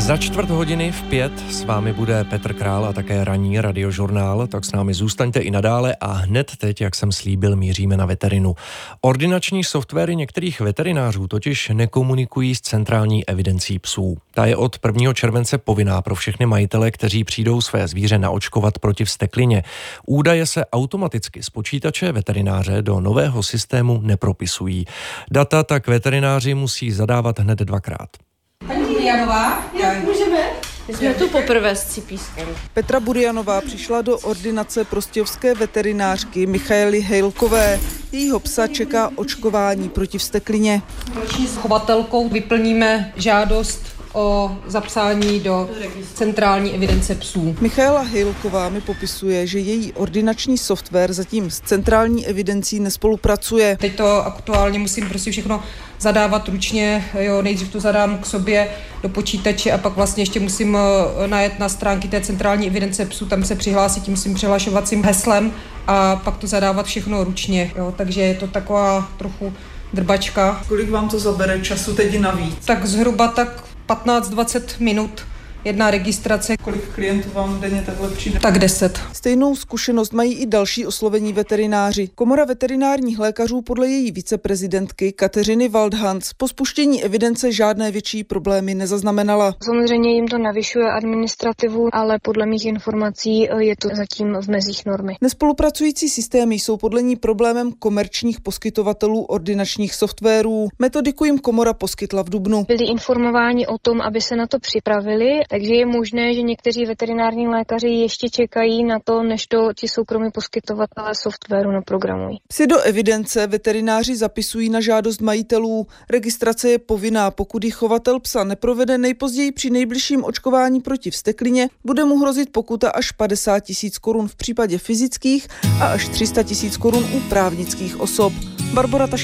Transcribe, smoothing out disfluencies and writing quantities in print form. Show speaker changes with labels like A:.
A: Za 4:15 v 5 s vámi bude Petr Král a také ranní radiožurnál, tak s námi zůstaňte i nadále a hned teď, jak jsem slíbil, míříme na veterinu. Ordinační softwary některých veterinářů totiž nekomunikují s centrální evidencí psů. Ta je od 1. července povinná pro všechny majitele, kteří přijdou své zvíře naočkovat proti vzteklině. Údaje se automaticky z počítače veterináře do nového systému nepropisují. Data tak veterináři musí zadávat hned dvakrát.
B: Paní Burianová,
C: můžeme? My jsme tu poprvé s Cipískem.
B: Petra Burianová přišla do ordinace prostějovské veterinářky Michaely Hejlkové. Jejího psa čeká očkování proti vzteklině.
D: S chovatelkou vyplníme žádost o zapsání do centrální evidence psů.
B: Michaela Hejlková mi popisuje, že její ordinační software zatím s centrální evidencí nespolupracuje.
D: Teď to aktuálně musím prostě všechno zadávat ručně, nejdřív to zadám k sobě do počítače a pak vlastně ještě musím najet na stránky té centrální evidence psů, tam se přihlásit tím svým přihlašovacím heslem a pak to zadávat všechno ručně, takže je to taková trochu drbačka.
B: Kolik vám to zabere času teď navíc?
D: Tak zhruba tak 15-20 minut jedna registrace.
B: Kolik klientů vám denně takhle přijde?
D: Tak 10.
B: Stejnou zkušenost mají i další oslovení veterináři. Komora veterinárních lékařů podle její viceprezidentky Kateřiny Waldhans po spuštění evidence žádné větší problémy nezaznamenala.
E: Samozřejmě jim to navyšuje administrativu, ale podle mých informací je to zatím v mezích normy.
B: Nespolupracující systémy jsou podle ní problémem komerčních poskytovatelů ordinačních softwarů. Metodiku jim komora poskytla v dubnu.
E: Byli informováni o tom, aby se na to připravili. Takže je možné, že někteří veterinární lékaři ještě čekají na to, než to ti soukromí poskytovatelé softwaru naprogramují.
B: Psy do evidence veterináři zapisují na žádost majitelů. Registrace je povinná, pokud ji chovatel psa neprovede nejpozději při nejbližším očkování proti vzteklině, bude mu hrozit pokuta až 50 000 korun v případě fyzických a až 300 000 korun u právnických osob. Barbora